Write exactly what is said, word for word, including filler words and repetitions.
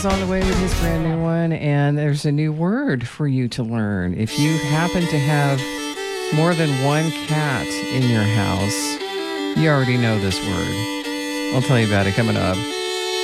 On the way with his brand new one, and there's a new word for you to learn. If you happen to have more than one cat in your house, you already know this word. I'll tell you about it coming up.